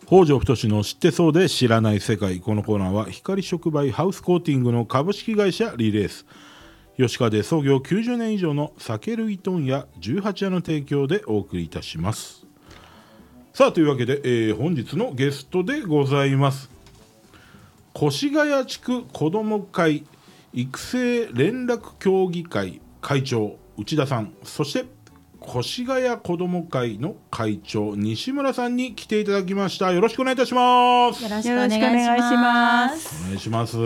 北条太の知ってそうで知らない世界。このコーナーは光触媒ハウスコーティングの株式会社リレース吉川で創業90年以上の酒類問屋18屋の提供でお送りいたします。さあというわけで、本日のゲストでございます。越谷地区子ども会育成連絡協議会会長内田さん、そして越谷子ども会の会長西村さんに来ていただきました。よろしくお願いいたします。 よろしくお願いします。 お願いします。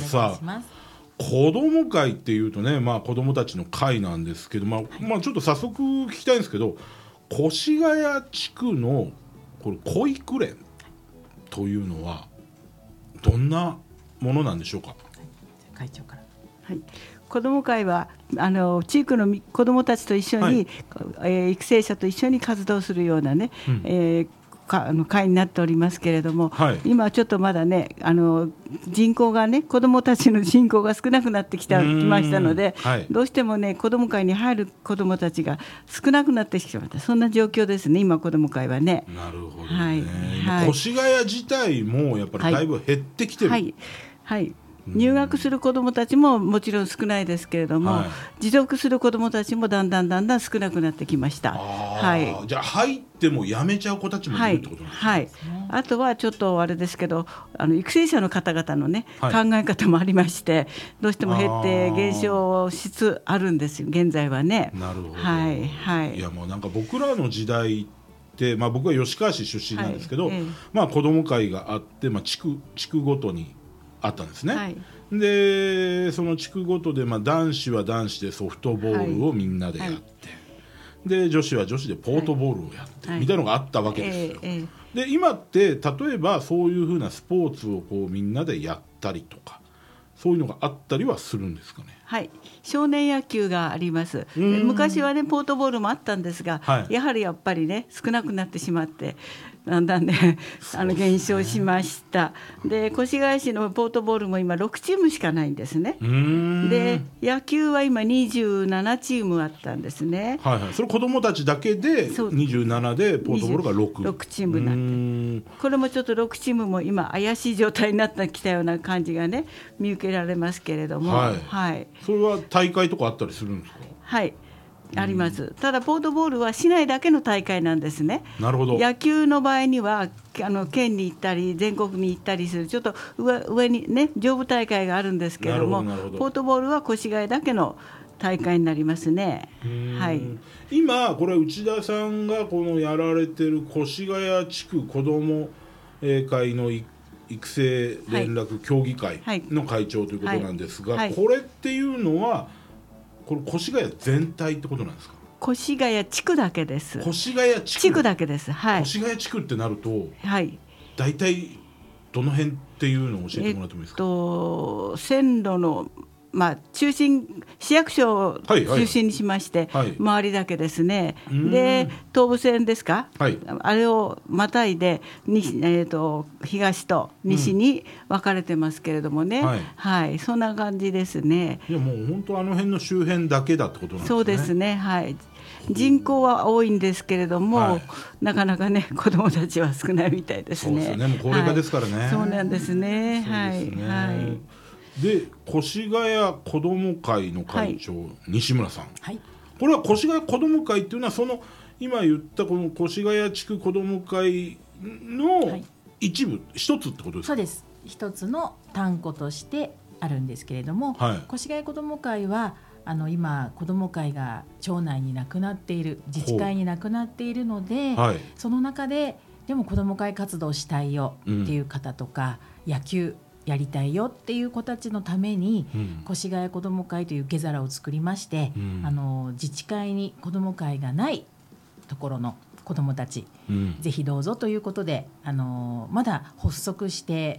さあ子ども会っていうとね、子どもたちの会なんですけど、ちょっと早速聞きたいんですけど、越谷地区のこれ保育連というのはどんなものなんでしょうか。 会長から。 はい、子ども会は地域の子どもたちと一緒に、育成者と一緒に活動するようなね、会になっておりますけれども、今ちょっとまだね人口がね子どもたちの人口が少なくなってきましたので、どうしてもね子ども会に入る子どもたちが少なくなってきてしまった、そんな状況ですね今子ども会はね。 なるほどね。越谷自体もやっぱりだいぶ減ってきてる。 はい入学する子どもたちももちろん少ないですけれども、持続する子どもたちもだんだん少なくなってきました。 じゃあ入っても辞めちゃう子たちもいるってことなんですね。 あとはちょっとあれですけど育成者の方々のね、考え方もありまして、どうしても減って減少しつつあるんですよ現在はね。 なるほど。いやもうなんか僕らの時代って僕は吉川市出身なんですけど、子ども会があって、地区ごとにあったんですね。でその地区ごとで、男子は男子でソフトボールをみんなでやって、で女子は女子でポートボールをやって、みたいなのがあったわけですよ。で今って例えばそういうふうなスポーツをこうみんなでやったりとか、そういうのがあったりはするんですかね。 少年野球があります。昔はねポートボールもあったんですが、やはりね少なくなってしまってだんだんね減少しました。で越谷市のポートボールも今6チームしかないんですね。で野球は今27チームあったんですね。 それ子どもたちだけで27でポートボールが6 チームになって、これもちょっと6チームも今怪しい状態になってきたような感じがね見受けられますけれども、 それは大会とかあったりするんですか。 あります。ただポートボールは市内だけの大会なんですね。 なるほど。 野球の場合には県に行ったり全国に行ったりするちょっと上にね上部大会があるんですけれども、ポートボールは越谷だけの大会になりますね。 今これ内田さんがこのやられてる越谷地区子ども会の育成連絡協議会の会長ということなんですが、これっていうのはこれ越谷全体ってことなんですか。 越谷地区だけです。 越谷地区だけです。 越谷地区ってなると、大体どの辺っていうのを教えてもらってもいいですか。 線路の中心市役所を中心にしまして、周りだけですね。で東武線ですか、あれをまたいで東と西に分かれてますけれどもね、そんな感じですね。 いやもう本当あの辺の周辺だけだってことなんですね。 そうですね。人口は多いんですけれども、なかなかね子どもたちは少ないみたいですね。 そうですね。もう高齢化ですからね。 そうなんですね。 で越谷子ども会の会長、西村さん、これは越谷子ども会っていうのはその今言ったこの越谷地区子ども会の一部、一つってことですか。 そうです。一つの単語としてあるんですけれども、越谷子ども会は今子ども会が町内になくなっている、自治会になくなっているので、その中ででも子ども会活動したいよっていう方とか、野球やりたいよっていう子たちのために、越谷子ども会という受け皿を作りまして、自治会に子ども会がないところの子どもたち、ぜひどうぞということで、まだ発足して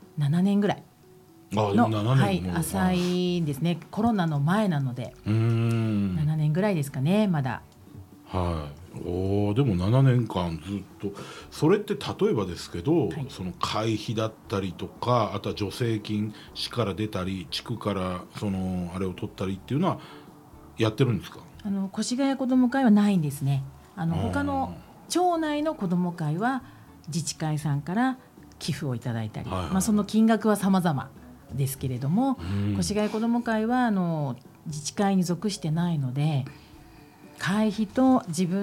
7年ぐらいの浅いですね。コロナの前なので7年ぐらいですかね、まだ。 でも7年間ずっとそれって例えばですけど、その会費だったりとか、あとは助成金市から出たり地区からそのあれを取ったりっていうのはやってるんですか。 越谷子ども会はないんですね。他の町内の子ども会は自治会さんから寄付をいただいたり、その金額は様々ですけれども、越谷子ども会は自治会に属してないので、会費と自分